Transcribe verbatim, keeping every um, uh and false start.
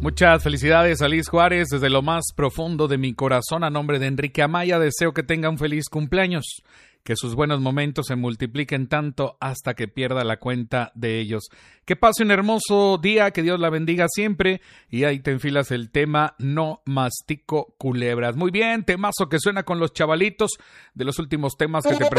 Muchas felicidades a Liz Juárez desde lo más profundo de mi corazón. A nombre de Enrique Amaya deseo que tenga un feliz cumpleaños, que sus buenos momentos se multipliquen tanto hasta que pierda la cuenta de ellos. Que pase un hermoso día, que Dios la bendiga siempre. Y ahí te enfilas el tema No mastico culebras. Muy bien, temazo que suena con los chavalitos, de los últimos temas que te